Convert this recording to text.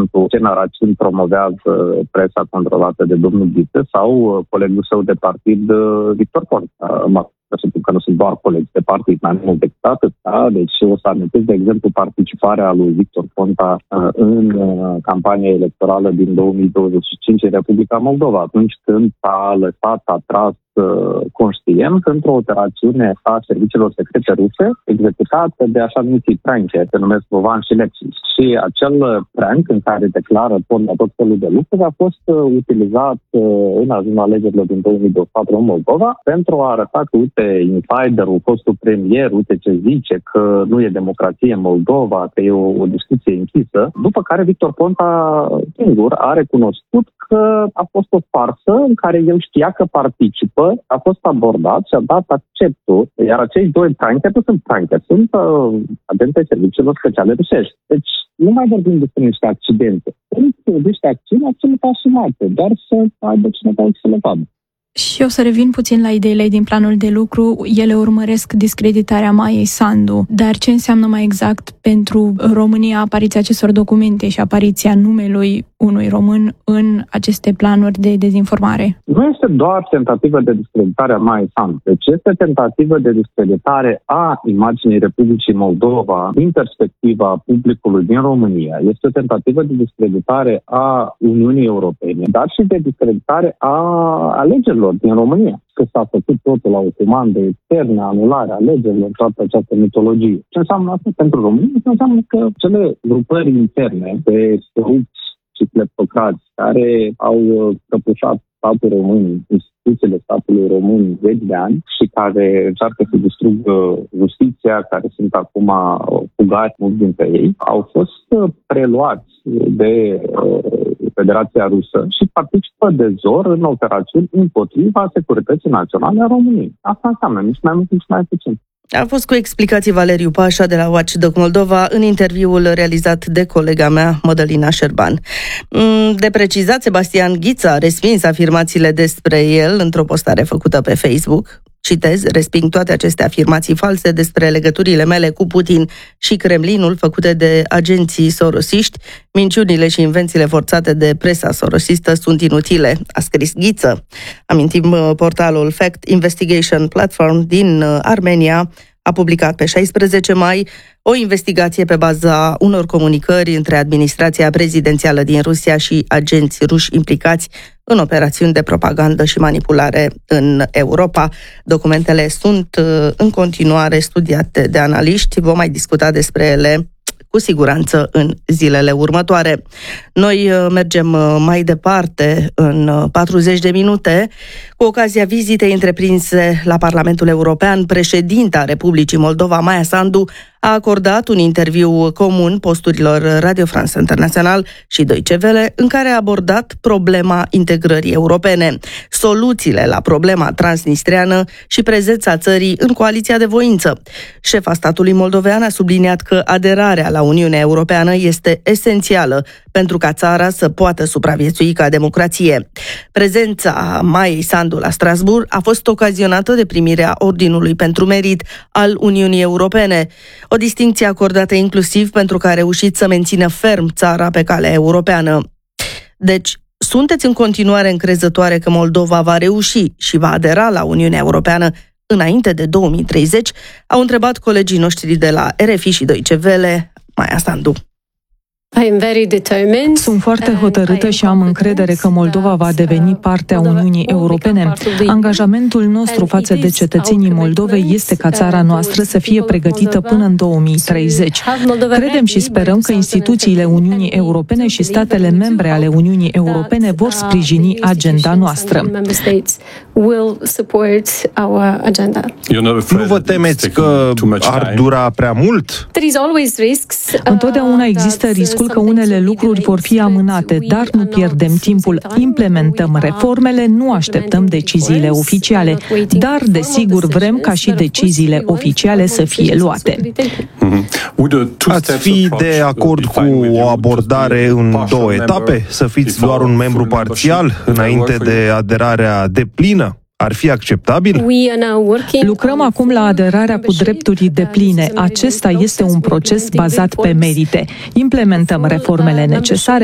exemplu, ce narațiuni promovează presa controlată de domnul Ghiță sau colegul său de partid, Victor Ponta. Că nu sunt doar colegi de partid, mai mult decât atât, da? Deci o să amintesc, de exemplu, participarea lui Victor Ponta în campania electorală din 2025 în Republica Moldova, atunci când a tras conștient într-o operațiune a serviciilor secrete ruse executată de așa numiții pranke, se numesc Vovan și Lexis. Și acel prank în care declară Ponta tot felul de lucruri a fost utilizat în ajunul alegerilor din 2024 în Moldova pentru a arăta că, uite, insiderul, fostul premier, uite ce zice, că nu e democrație în Moldova, că e o discuție închisă, după care Victor Ponta singur a recunoscut că a fost o farsă în care el știa că participă, a fost abordat și a dat acceptul, iar acei doi prankeri nu sunt prankeri, sunt agenți ai serviciilor speciale rusești. Deci nu mai vorbim despre niște accidente. Sunt niște acțiuni absolut asumate, doar să aibă cineva să le vadă. Și o să revin puțin la ideile din planul de lucru. Ele urmăresc discreditarea Maiei Sandu. Dar ce înseamnă mai exact pentru România apariția acestor documente și apariția numelui unui român în aceste planuri de dezinformare? Nu este doar tentativă de discreditare a Maiei Sandu. Deci este tentativă de discreditare a imaginii Republicii Moldova din perspectiva publicului din România. Este o tentativă de discreditare a Uniunii Europene, dar și de discreditare a alegerilor din România. Că s-a făcut totul la o comandă externă, anularea alegerilor, toată această mitologie. Ce înseamnă asta pentru România? Înseamnă că cele grupări interne de corupți și kleptocrați care au căpușat statul român, instituțiile statului român zeci de ani și care încearcă să distrugă justiția, care sunt acum fugați mulți dintre ei, au fost preluați de Federația Rusă și participă de zor în operațiuni împotriva securității naționale a României. Asta înseamnă nici mai mult, nici mai puțin. A fost cu explicații Valeriu Pașa de la Watchdog Moldova în interviul realizat de colega mea, Mădălina Șerban. De precizat, Sebastian Ghiță a respins afirmațiile despre el într-o postare făcută pe Facebook. Citez, resping toate aceste afirmații false despre legăturile mele cu Putin și Kremlinul făcute de agenții sorosiști. Minciunile și invențiile forțate de presa sorosistă sunt inutile, a scris Ghiță. Amintim, portalul Fact Investigation Platform din Armenia a publicat pe 16 mai o investigație pe baza unor comunicări între administrația prezidențială din Rusia și agenți ruși implicați în operațiuni de propagandă și manipulare în Europa. Documentele sunt în continuare studiate de analiști. Vom mai discuta despre ele cu siguranță în zilele următoare. Noi mergem mai departe în 40 de minute. Cu ocazia vizitei întreprinse la Parlamentul European, președinta Republicii Moldova, Maia Sandu, a acordat un interviu comun posturilor Radio France International și Deutsche Welle, în care a abordat problema integrării europene, soluțiile la problema transnistreană și prezența țării în coaliția de voință. Șefa statului moldovean a subliniat că aderarea la Uniunea Europeană este esențială pentru ca țara să poată supraviețui ca democrație. Prezența Maiei Sandu la Strasbourg a fost ocazionată de primirea Ordinului pentru Merit al Uniunii Europene, o distincție acordată inclusiv pentru că a reușit să mențină ferm țara pe calea europeană. Deci, sunteți în continuare încrezătoare că Moldova va reuși și va adera la Uniunea Europeană înainte de 2030? Au întrebat colegii noștri de la RFI și Deutsche Welle, Maia Sandu. Sunt foarte hotărâtă și am încredere că Moldova va deveni parte a Uniunii Europene. Angajamentul nostru față de cetățenii Moldovei este ca țara noastră să fie pregătită până în 2030. Credem și sperăm că instituțiile Uniunii Europene și statele membre ale Uniunii Europene vor sprijini agenda noastră. Nu vă temeți că ar dura prea mult? Întotdeauna există riscul că unele lucruri vor fi amânate, dar nu pierdem timpul. Implementăm reformele, nu așteptăm deciziile oficiale, dar, desigur, vrem ca și deciziile oficiale să fie luate. Ați fi de acord cu o abordare în două etape? Să fiți doar un membru parțial înainte de aderarea deplină? Ar fi acceptabil? Lucrăm acum la aderarea cu drepturi depline. Acesta este un proces bazat pe merite. Implementăm reformele necesare